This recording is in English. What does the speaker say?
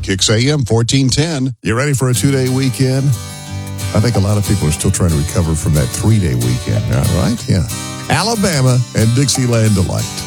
Kicks AM 1410. You ready for a 2-day weekend? I think a lot of people are still trying to recover from that 3-day weekend, all right? Yeah. Alabama and Dixieland Delight.